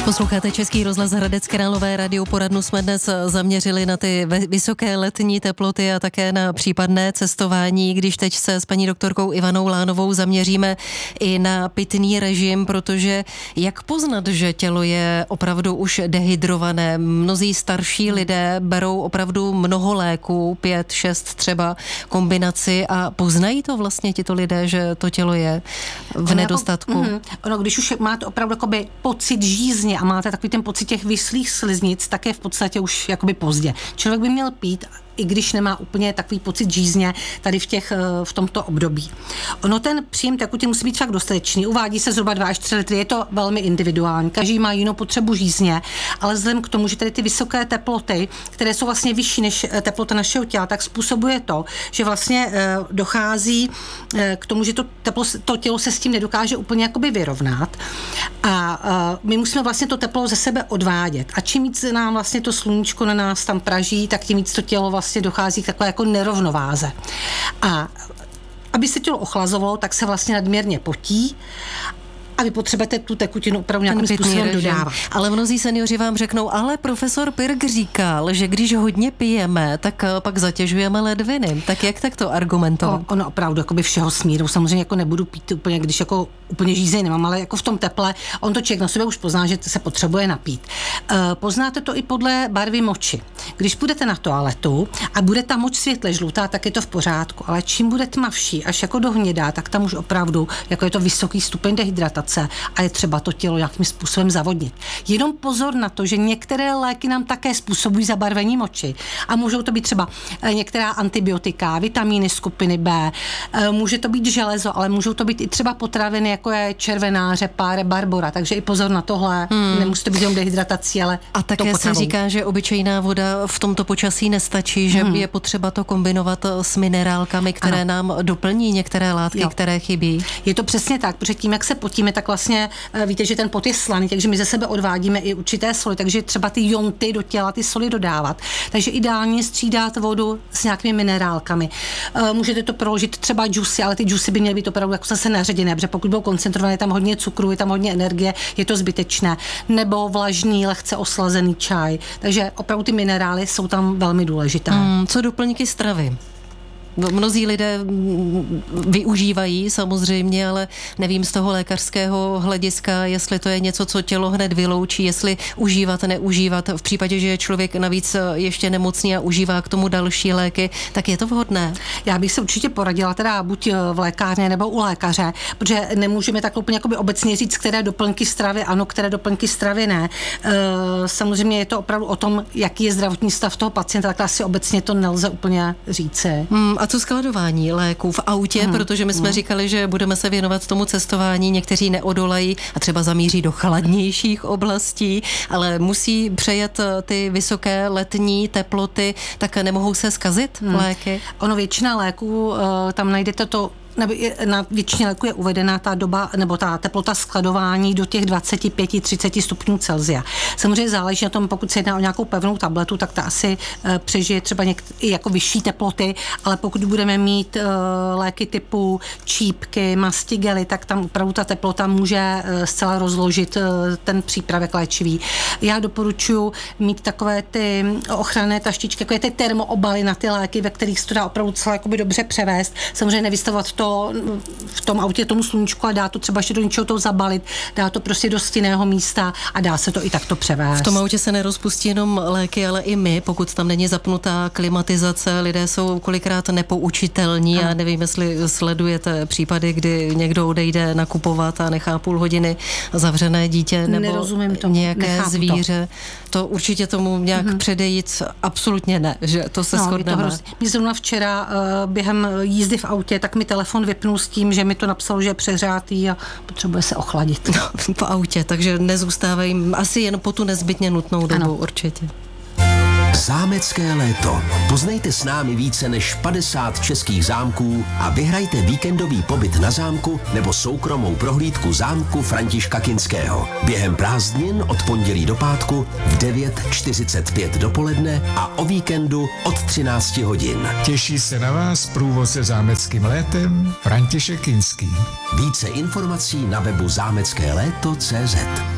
Posloucháte Český rozhlas Hradec Králové. Radioporadnu jsme dnes zaměřili na ty vysoké letní teploty a také na případné cestování, když teď se s paní doktorkou Ivanou Lánovou zaměříme i na pitný režim, protože jak poznat, že tělo je opravdu už dehydrované? Mnozí starší lidé berou opravdu mnoho léků, 5, 6 třeba kombinaci a poznají to vlastně tito lidé, že to tělo je v nedostatku? Ono, když už máte opravdu jakoby pocit žízně a máte takový ten pocit těch vyslých sliznic, tak je v podstatě už jakoby pozdě. Člověk by měl pít, i když nemá úplně takový pocit žízně tady v tomto období. Ono ten příjem tekutin musí být fakt dostatečný. Uvádí se zhruba 2 až 3 litry, je to velmi individuální. Každý má jinou potřebu žízně, ale vzhledem k tomu, že tady ty vysoké teploty, které jsou vlastně vyšší než teplota našeho těla, tak způsobuje to, že vlastně dochází k tomu, že to tělo se s tím nedokáže úplně jakoby vyrovnat a my musíme vlastně to teplo ze sebe odvádět. A čím víc nám vlastně to sluníčko na nás tam praží, tak tím víc to tělo vlastně dochází k takové jako nerovnováze. A aby se tělo ochlazovalo, tak se vlastně nadměrně potí a vy potřebujete tu tekutinu opravdu nějakým způsobem dodávat. Ale mnozí seniori vám řeknou, ale profesor Pirk říkal, že když hodně pijeme, tak pak zatěžujeme ledviny. Tak jak tak to argumentovat? Ono opravdu jakoby všeho smíru. Samozřejmě jako nebudu pít úplně, když jako úplně žízeň nemám, ale jako v tom teple, on to člověk na sobě už pozná, že se potřebuje napít. Poznáte to i podle barvy moči. Když půjdete na toaletu a bude ta moč světle žlutá, tak je to v pořádku, ale čím bude tmavší, až jako do hnědá, tak tam už opravdu jako je to vysoký stupeň dehydratace a je třeba to tělo nějakým způsobem zavodnit. Jenom pozor na to, že některé léky nám také způsobují zabarvení moči a můžou to být třeba některá antibiotika, vitamíny skupiny B, může to být železo, ale můžou to být i třeba potraviny, jako je červená řepa, rebarbora, takže i pozor na tohle, nemusí to být jenom dehydratací, ale a také se říká, že obyčejná voda v tomto počasí nestačí, že je potřeba to kombinovat s minerálkami, které nám doplní některé látky, které chybí. Je to přesně tak, protože tím, jak se potíme, tak vlastně víte, že ten pot je slaný, takže my ze sebe odvádíme i určité soli, takže třeba ty jonty do těla, ty soli dodávat. Takže ideálně střídat vodu s nějakými minerálkami. Můžete to proložit třeba džusy, ale ty džusy by měly být opravdu jako zase naředěné, protože pokud budou koncentrované, je tam hodně cukru, je tam hodně energie, je to zbytečné. Nebo vlažný, lehce oslazený čaj. Takže opravdu ty minerály jsou tam velmi důležité. Co doplňky stravy? Mnozí lidé využívají samozřejmě, ale nevím z toho lékařského hlediska, jestli to je něco, co tělo hned vyloučí, jestli užívat, neužívat. V případě, že je člověk navíc ještě nemocný a užívá k tomu další léky, tak je to vhodné? Já bych se určitě poradila teda buď v lékárně nebo u lékaře, protože nemůžeme tak úplně jakoby obecně říct, které doplňky stravy ano, které doplňky stravy ne. Samozřejmě je to opravdu o tom, jaký je zdravotní stav toho pacienta, tak asi obecně to nelze úplně říci. A co skladování léků v autě, protože my jsme říkali, že budeme se věnovat tomu cestování, někteří neodolají a třeba zamíří do chladnějších oblastí, ale musí přejet ty vysoké letní teploty, tak nemohou se zkazit léky? Ono většina léků, tam najdete to, nebo na většině léku je uvedená ta doba nebo ta teplota skladování do těch 25-30 stupňů Celsia. Samozřejmě záleží na tom, pokud se jedná o nějakou pevnou tabletu, tak ta asi přežije třeba i jako vyšší teploty, ale pokud budeme mít léky typu čípky, mastigely, tak tam opravdu ta teplota může zcela rozložit ten přípravek léčivý. Já doporučuji mít takové ty ochranné taštičky, takové ty termoobaly na ty léky, ve kterých se to dá opravdu celé jakoby dobře převést. Samozřejmě nevystavovat to v tom autě tomu sluníčku a dá to třeba ještě do něčeho toho zabalit, dá to prostě do stinného místa a dá se to i takto převést. V tom autě se nerozpustí jenom léky, ale i my, pokud tam není zapnutá klimatizace, lidé jsou kolikrát nepoučitelní a nevím, jestli sledujete případy, kdy někdo odejde nakupovat a nechá půl hodiny zavřené dítě nebo nějaké zvíře. To určitě tomu nějak předejít absolutně ne, že to se shodneme. Mě zrovna včera během jízdy v autě, tak mi telefon vypnul s tím, že mi to napsalo, že je přehřátý a potřebuje se ochladit. Po autě, takže nezůstávají asi jen po tu nezbytně nutnou dobu, určitě. Zámecké léto. Poznejte s námi více než 50 českých zámků a vyhrajte víkendový pobyt na zámku nebo soukromou prohlídku zámku Františka Kinského. Během prázdnin od pondělí do pátku v 9:45 dopoledne a o víkendu od 13 hodin. Těší se na vás průvodce zámeckým létem František Kinský. Více informací na webu zámeckéléto.cz.